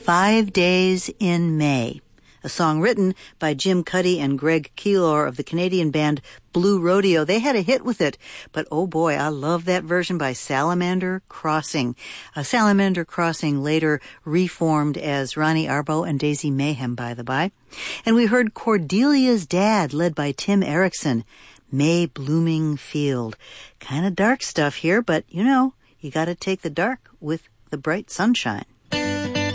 5 Days in May, a song written by Jim Cuddy and Greg Keelor of the Canadian band Blue Rodeo. They had a hit with it, but oh boy, I love that version by Salamander Crossing. Salamander Crossing later reformed as Ronnie Arbo and Daisy Mayhem, by the by. And we heard Cordelia's Dad, led by Tim Erickson, May Blooming Field. Kind of dark stuff here, but you know, you gotta take the dark with the bright sunshine.